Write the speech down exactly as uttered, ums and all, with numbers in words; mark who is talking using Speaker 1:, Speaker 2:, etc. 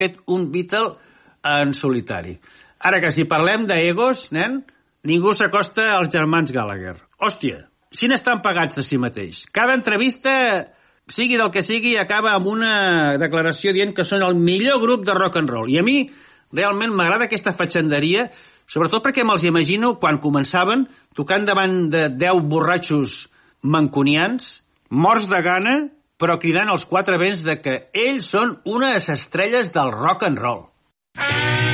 Speaker 1: fet un Beatle en solitari. Ara que si parlem d'egos, nen, ningú s'acosta als germans Gallagher. Hòstia, si n'estan pagats de si mateix. Cada entrevista, sigui del que sigui, acaba amb una declaració dient que són el millor grup de rock and roll. I a mi realment m'agrada aquesta fatxenderia, sobretot perquè me'ls imagino quan començaven tocant davant de deu borratxos mancunians, morts de gana, però cridant als quatre vents de que ells són unes estrelles del rock and roll.